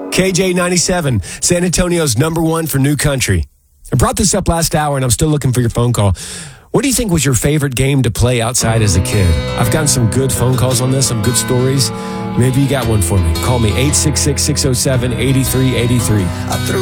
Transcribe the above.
KJ97, San Antonio's #1 for new country. I brought this up last hour, and I'm still looking for your phone call. What do you think was your favorite game to play outside as a kid? I've gotten some good phone calls on this, some good stories. Maybe you got one for me. Call me 866-607-8383.